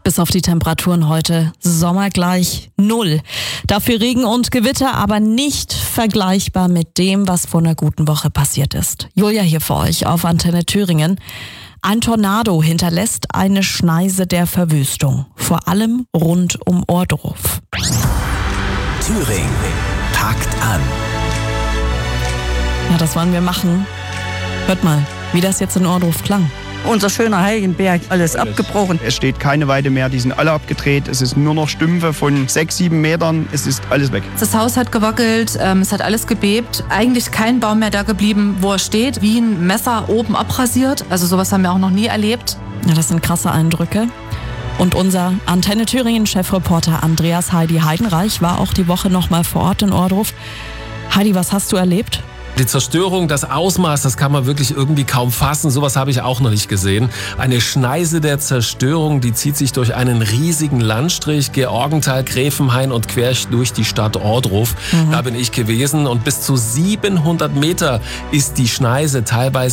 Bis auf die Temperaturen heute sommergleich 0. Dafür Regen und Gewitter, aber nicht vergleichbar mit dem, was vor einer guten Woche passiert ist. Julia hier für euch auf Antenne Thüringen. Ein Tornado hinterlässt eine Schneise der Verwüstung, vor allem rund um Ohrdruf. Thüringen packt an. Ja, das wollen wir machen. Hört mal, wie das jetzt in Ohrdruf klang. Unser schöner Heiligenberg, alles abgebrochen. Es steht keine Weide mehr, die sind alle abgedreht. Es ist nur noch Stümpfe von 6, 7 Metern. Es ist alles weg. Das Haus hat gewackelt, es hat alles gebebt. Eigentlich kein Baum mehr da geblieben, wo er steht. Wie ein Messer oben abrasiert. Also sowas haben wir auch noch nie erlebt. Ja, das sind krasse Eindrücke. Und unser Antenne Thüringen-Chefreporter Andreas Heidi Heidenreich war auch die Woche noch mal vor Ort in Ohrdruf. Heidi, was hast du erlebt? Die Zerstörung, das Ausmaß, das kann man wirklich irgendwie kaum fassen. Sowas habe ich auch noch nicht gesehen. Eine Schneise der Zerstörung, die zieht sich durch einen riesigen Landstrich, Georgenthal, Gräfenhain und quer durch die Stadt Ohrdruf. Da bin ich gewesen und bis zu 700 Meter ist die Schneise teilweise